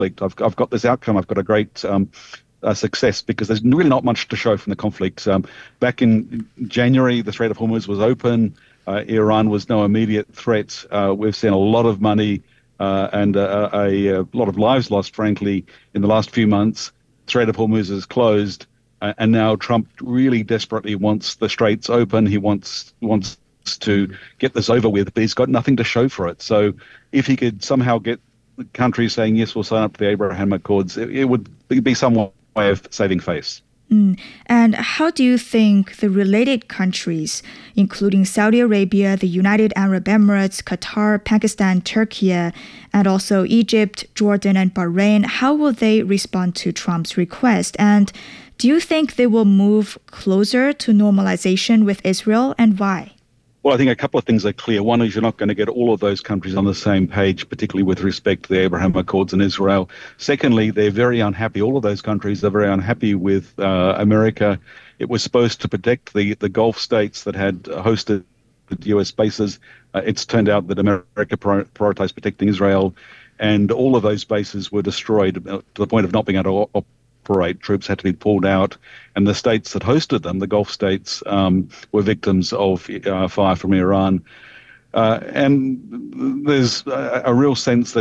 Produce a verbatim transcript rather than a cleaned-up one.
conflict. I've, I've got this outcome. I've got a great um, uh, success because there's really not much to show from the conflict. Um, back in January, the Strait of Hormuz was open. Uh, Iran was no immediate threat. Uh, we've seen a lot of money uh, and uh, a, a lot of lives lost, frankly, in the last few months. Strait of Hormuz is closed, uh, and now Trump really desperately wants the straits open. He wants wants to get this over with, but he's got nothing to show for it. So if he could somehow get countries saying, yes, we'll sign up to the Abraham Accords, it, it would be some way of saving face. Mm. And how do you think the related countries, including Saudi Arabia, the United Arab Emirates, Qatar, Pakistan, Turkey, and also Egypt, Jordan, and Bahrain, how will they respond to Trump's request? And do you think they will move closer to normalization with Israel, and why? Well, I think a couple of things are clear. One is you're not going to get all of those countries on the same page, particularly with respect to the Abraham Accords and Israel. Secondly, they're very unhappy. All of those countries are very unhappy with uh, America. It was supposed to protect the, the Gulf states that had hosted U S bases. Uh, it's turned out that America prioritized protecting Israel, and all of those bases were destroyed to the point of not being able to operate. Troops had to be pulled out, and the states that hosted them, the Gulf states, um, were victims of uh, fire from Iran. Uh, and there's a, a real sense that